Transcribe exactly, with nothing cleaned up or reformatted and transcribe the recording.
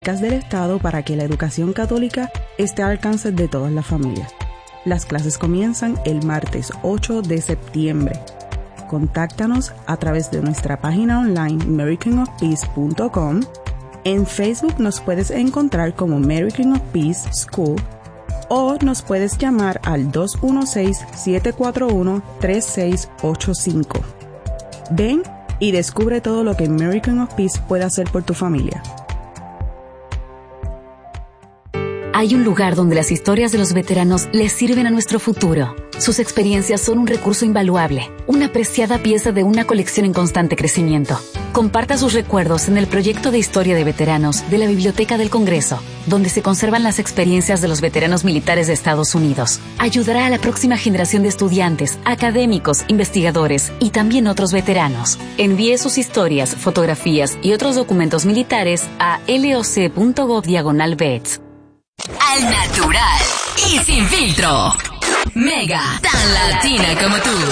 del Estado para que la educación católica esté al alcance de todas las familias. Las clases comienzan el martes ocho de septiembre. Contáctanos a través de nuestra página online mary king of peace punto com. En Facebook nos puedes encontrar como Mary King of Peace School o nos puedes llamar al dos uno seis, siete cuatro uno, tres seis ocho cinco. Ven y descubre todo lo que Mary King of Peace puede hacer por tu familia. Hay un lugar donde las historias de los veteranos les sirven a nuestro futuro. Sus experiencias son un recurso invaluable, una apreciada pieza de una colección en constante crecimiento. Comparta sus recuerdos en el proyecto de historia de veteranos de la Biblioteca del Congreso, donde se conservan las experiencias de los veteranos militares de Estados Unidos. Ayudará a la próxima generación de estudiantes, académicos, investigadores y también otros veteranos. Envíe sus historias, fotografías y otros documentos militares a loc.gov diagonal vets. Al natural y sin filtro. Mega, tan latina como tú.